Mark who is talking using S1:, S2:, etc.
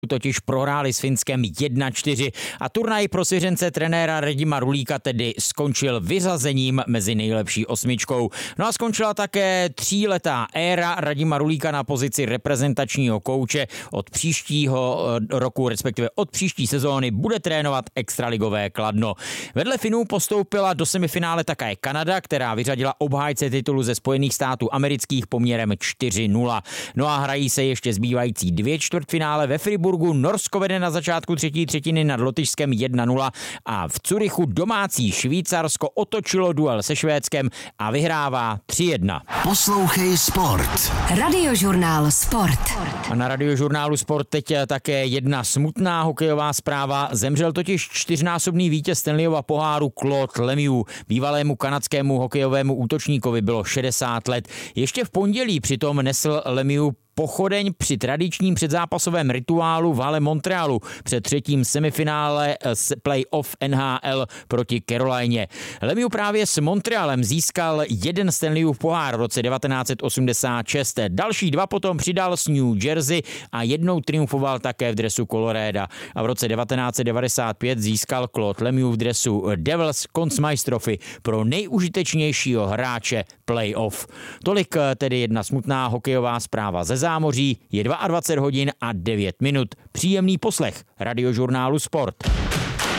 S1: totiž prohráli s Finskem 1-4 a turnaj pro svěřence trenéra Radima Rulíka tedy skončil vyřazením mezi nejlepší osmičkou. No a skončila také 3letá éra Radima Rulíka na pozici reprezentačního kouče. Od příštího roku, respektive od příští sezóny, bude trénovat extraligové Kladno. Vedle Finů postoupila do semifinále také Kanada, která vyřadila obhájce titulu ze Spojených států amerických poměrem 4-0. No a hrají se ještě zbývající 2 čtvrtfinále. Ve Friburgu Norsko vede na začátku třetí třetiny nad Lotyšskem 1-0 a v Curychu domácí Švýcarsko otočilo duel se Švédskem a vyhrává 3-1.
S2: Poslouchej sport.
S3: Radiožurnál Sport.
S1: A na Radiožurnálu Sport teď také jedna smutná hokejová zpráva. Zemřel totiž 4násobný vítěz Stanleyova poháru Claude Lemieux. Bývalému kanadskému hokejovému útočníkovi bylo 60 let. Ještě v pondělí přitom nesl Lemieux pochodeň při tradičním předzápasovém rituálu v hale Montrealu před třetím semifinále playoff NHL proti Carolině. Lemieux právě s Montrealem získal jeden Stanleyův pohár v roce 1986. Další 2 potom přidal s New Jersey a jednou triumfoval také v dresu Colorada. A v roce 1995 získal Claude Lemieux v dresu Devils Conn Smythe Trophy pro nejužitečnějšího hráče playoff. Tolik tedy jedna smutná hokejová zpráva ze zámoří. Je 22 hodin a 9 minut. Příjemný poslech Radiožurnálu Sport.